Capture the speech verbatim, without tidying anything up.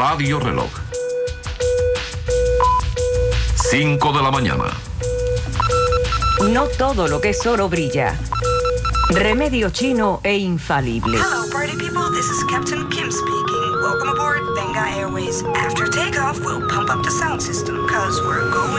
Radio Reloj. cinco de la mañana. No todo lo que es oro brilla. Remedio chino e infalible. Hello, party people. This is Captain Kim speaking. Welcome aboard Benga Airways. After takeoff, we'll pump up the sound system, cause we're going